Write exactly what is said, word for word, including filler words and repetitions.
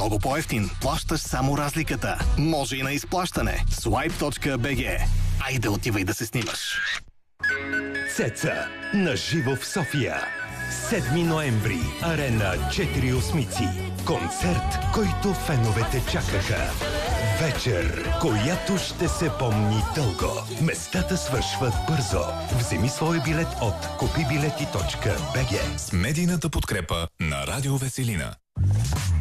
много по-евтин. Плащаш само разликата. Може и на изплащане. Swipe точка би джи. Айде, отивай да се снимаш. Цеца на живо в София. седми ноември. Арена Четири осмици. Концерт, който феновете чакаха. Вечер, която ще се помни дълго. Местата свършват бързо. Вземи свой билет от купи билети точка би джи. С медийната подкрепа на Радио Веселина.